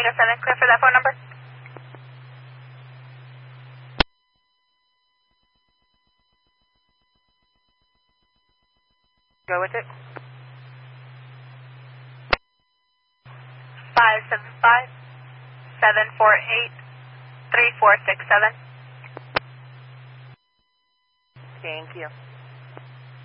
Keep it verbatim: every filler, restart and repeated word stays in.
eight oh seven, clear for that phone number. Go with it. five seven five, seven four eight, three four six seven. Thank you.